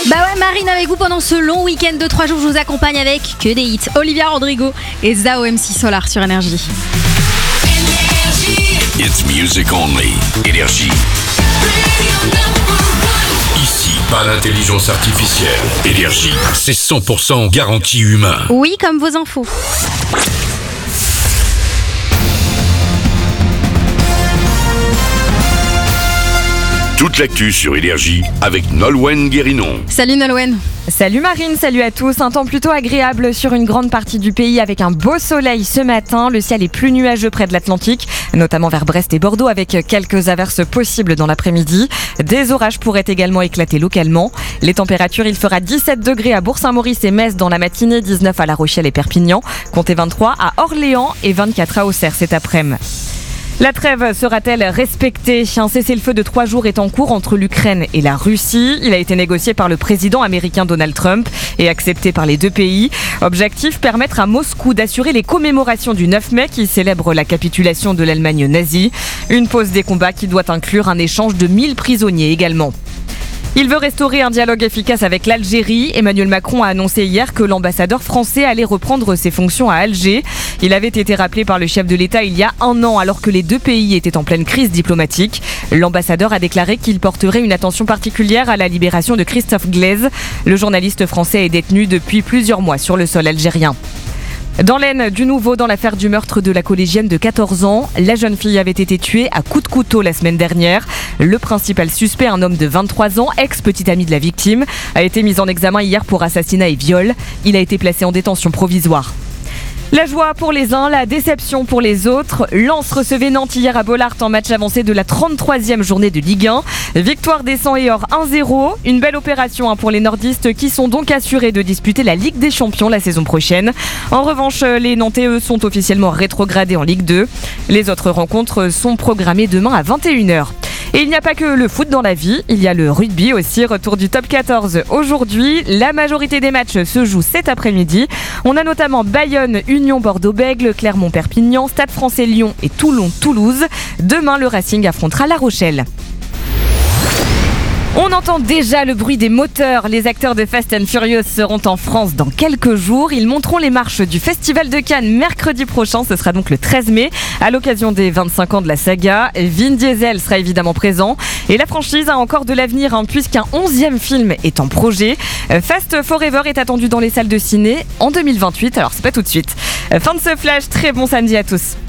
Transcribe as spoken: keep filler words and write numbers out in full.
Bah ouais, Marine avec vous pendant ce long week-end de trois jours, je vous accompagne avec que des hits. Olivia Rodrigo et Zao M C Solar sur Énergie. It's music only. Énergie. Ici, pas d'intelligence artificielle. Énergie, c'est cent pour cent garantie humain. Oui, comme vos infos. Toute l'actu sur Énergie avec Nolwenn Guérinon. Salut Nolwenn. Salut Marine, salut à tous. Un temps plutôt agréable sur une grande partie du pays avec un beau soleil ce matin. Le ciel est plus nuageux près de l'Atlantique, notamment vers Brest et Bordeaux avec quelques averses possibles dans l'après-midi. Des orages pourraient également éclater localement. Les températures, il fera dix-sept degrés à Bourg-Saint-Maurice et Metz dans la matinée, dix-neuf à La Rochelle et Perpignan. Comptez vingt-trois à Orléans et vingt-quatre à Auxerre cet après-midi. La trêve sera-t-elle respectée ? Un cessez-le-feu de trois jours est en cours entre l'Ukraine et la Russie. Il a été négocié par le président américain Donald Trump et accepté par les deux pays. Objectif, permettre à Moscou d'assurer les commémorations du neuf mai qui célèbre la capitulation de l'Allemagne nazie. Une pause des combats qui doit inclure un échange de mille prisonniers également. Il veut restaurer un dialogue efficace avec l'Algérie. Emmanuel Macron a annoncé hier que l'ambassadeur français allait reprendre ses fonctions à Alger. Il avait été rappelé par le chef de l'État il y a un an alors que les deux pays étaient en pleine crise diplomatique. L'ambassadeur a déclaré qu'il porterait une attention particulière à la libération de Christophe Glaise. Le journaliste français est détenu depuis plusieurs mois sur le sol algérien. Dans l'Aisne, du nouveau dans l'affaire du meurtre de la collégienne de quatorze ans. La jeune fille avait été tuée à coups de couteau la semaine dernière. Le principal suspect, un homme de vingt-trois ans, ex-petit ami de la victime, a été mis en examen hier pour assassinat et viol. Il a été placé en détention provisoire. La joie pour les uns, la déception pour les autres. Lens recevait Nantes hier à Bollaert en match avancé de la trente-troisième journée de Ligue un. Victoire des cent et or un zéro. Une belle opération pour les nordistes qui sont donc assurés de disputer la Ligue des Champions la saison prochaine. En revanche, les Nantais, eux, sont officiellement rétrogradés en Ligue deux. Les autres rencontres sont programmées demain à vingt et une heures. Et il n'y a pas que le foot dans la vie, il y a le rugby aussi, retour du top quatorze aujourd'hui. La majorité des matchs se jouent cet après-midi. On a notamment Bayonne, Union Bordeaux-Bègles, Clermont-Perpignan, Stade Français Lyon et Toulon-Toulouse. Demain, le Racing affrontera La Rochelle. On entend déjà le bruit des moteurs. Les acteurs de Fast and Furious seront en France dans quelques jours. Ils monteront les marches du Festival de Cannes mercredi prochain. Ce sera donc le treize mai, à l'occasion des vingt-cinq ans de la saga. Vin Diesel sera évidemment présent. Et la franchise a encore de l'avenir, hein, puisqu'un onzième film est en projet. Fast Forever est attendu dans les salles de ciné en deux mille vingt-huit. Alors c'est pas tout de suite. Fin de ce flash, très bon samedi à tous.